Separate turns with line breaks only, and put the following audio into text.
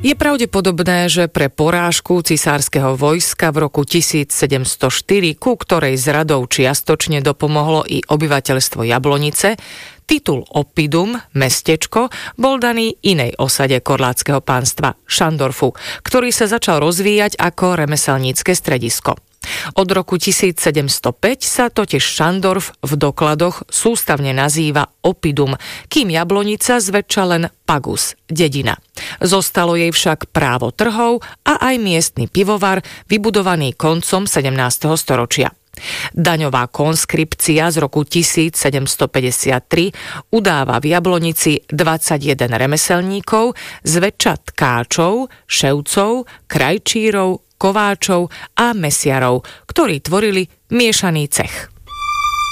Je pravdepodobné, že pre porážku cisárskeho vojska v roku 1704, ku ktorej zradou čiastočne dopomohlo i obyvateľstvo Jablonice, titul Oppidum, mestečko, bol daný inej osade korlátskeho pánstva, Šandorfu, ktorý sa začal rozvíjať ako remeselnícke stredisko. Od roku 1705 sa totiž Šandorf v dokladoch sústavne nazýva Oppidum, kým Jablonica zväčša len Pagus, dedina. Zostalo jej však právo trhov a aj miestny pivovar, vybudovaný koncom 17. storočia. Daňová konskripcia z roku 1753 udáva v Jablonici 21 remeselníkov, zväčša tkáčov, ševcov, krajčírov, kováčov a mesiarov, ktorí tvorili miešaný cech.